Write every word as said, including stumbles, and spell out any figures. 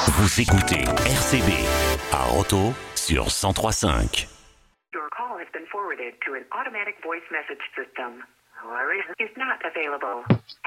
Vous écoutez R C B à Roto sur cent trois cinq. Your call has been forwarded to an automatic voice message system. Whoever is not available.